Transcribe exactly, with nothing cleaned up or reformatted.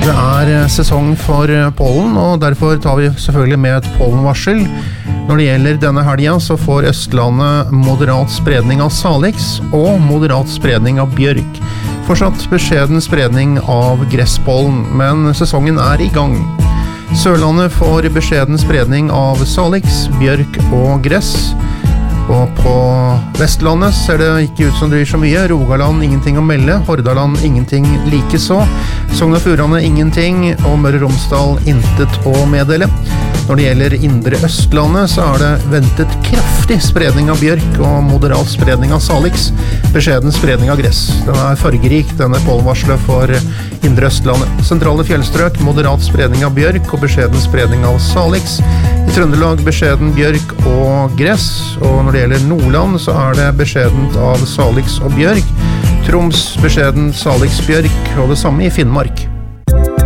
Det er sesong for pollen, og derfor tar vi selvfølgelig med et pollenvarsel. Når det gjelder denne helgen, så får Østlandet moderat spredning av salix og moderat spredning av bjørk. Fortsatt beskjeden spredning av gresspollen, men sesongen er i gang. Sørlandet får beskjeden spredning av salix, bjørk og gress. Og på Vestlandet ser det ikke ut som det blir så mye. Rogaland ingenting å melde, Hordaland ingenting like så. Sogn og Fjordane ingenting, og Møre og Romsdal intet å meddele. Når det gjelder indre Østlandet så er det ventet kraftig spredning av bjørk og moderat spredning av salix, beskjeden spredning av gress. Den er fargerik, denne pollenvarslet for indre Østlandet. Sentrale fjellstrøk, moderat spredning av bjørk og beskjeden spredning av salix. I Trøndelag beskjeden bjørk og gress, og når det gjelder Nordland så er det beskjedent av salix og bjørk. Troms beskjeden salix bjørk, og det samme i Finnmark.